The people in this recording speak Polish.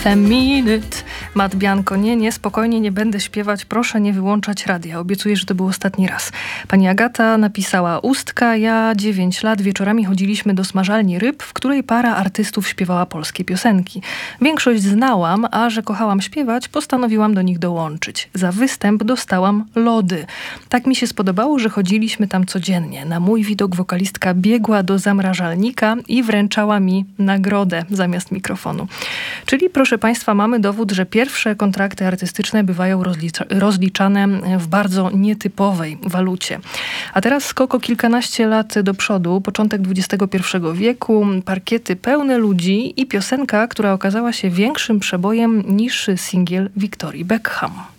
a minute. Matt Bianco. Nie, spokojnie, nie będę śpiewać. Proszę nie wyłączać radia. Obiecuję, że to był ostatni raz. Pani Agata napisała: Ustka, ja 9 lat, wieczorami chodziliśmy do smażalni ryb, w której para artystów śpiewała polskie piosenki. Większość znałam, a że kochałam śpiewać, postanowiłam do nich dołączyć. Za występ dostałam lody. Tak mi się spodobało, że chodziliśmy tam codziennie. Na mój widok wokalistka biegła do zamrażalnika i wręczała mi nagrodę zamiast mikrofonu. Czyli, proszę Państwa, mamy dowód, że pierwsze kontrakty artystyczne bywają rozliczane w bardzo nietypowej walucie. A teraz skok o kilkanaście lat do przodu, początek XXI wieku, parkiety pełne ludzi i piosenka, która okazała się większym przebojem niż singiel Victorii Beckham.